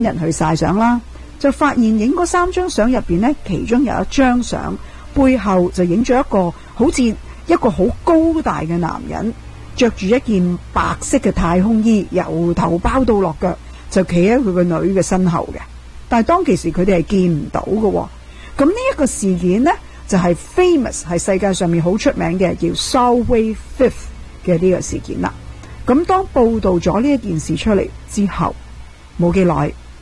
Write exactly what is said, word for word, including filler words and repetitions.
人去晒相啦，就發現影嗰三張相入邊呢，其中有一張相背後就影咗一個好似一個好高大嘅男人，着住一件白色嘅太空衣，由頭包到落腳，就企喺佢個女嘅身後嘅。但係當其時佢哋係見唔到嘅。咁呢一個事件呢，就係 famous 係世界上面好出名嘅，叫 Solway Fifth 嘅呢個事件啦。咁當報道咗呢一件事出嚟之後，冇幾耐